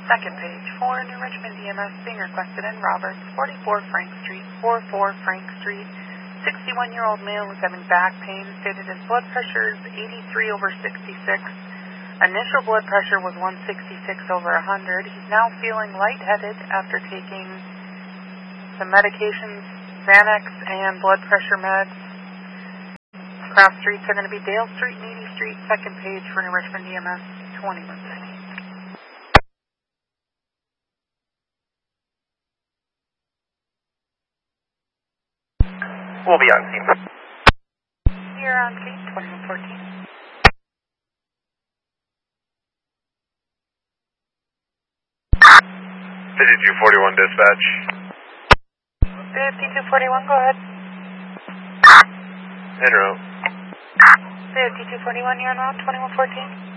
Second page, 4 New Richmond EMS being requested in Roberts, 44 Frank Street, 44 Frank Street. 61-year-old male is having back pain, stated his blood pressure is 83/66. Initial blood pressure was 166/100. He's now feeling lightheaded after taking some medications, Xanax, and blood pressure meds. Cross streets are going to be Dale Street and Edie Street, second page for New Richmond EMS, 2150. We'll be on scene. You're on scene, 2114. (5241) dispatch. 5241, go ahead. En route. 5241, you're on route, 2114.